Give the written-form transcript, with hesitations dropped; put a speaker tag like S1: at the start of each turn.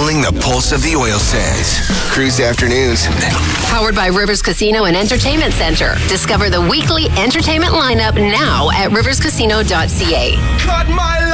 S1: feeling the pulse of the oil sands. Cruise Afternoons.
S2: Powered by Rivers Casino and Entertainment Center. Discover the weekly entertainment lineup now at riverscasino.ca.
S1: Cut my